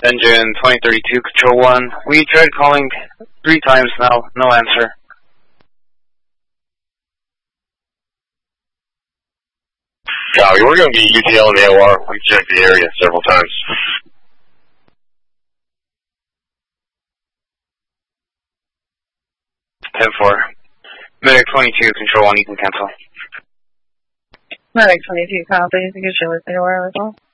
Engine 2032, Control 1. We tried calling 3 times now, no answer. Copy, we're going to get UTL in the OR. We've checked the area several times. Medic 22, Control 1, you can cancel. Medic 22, copy. You can show us the OR as well.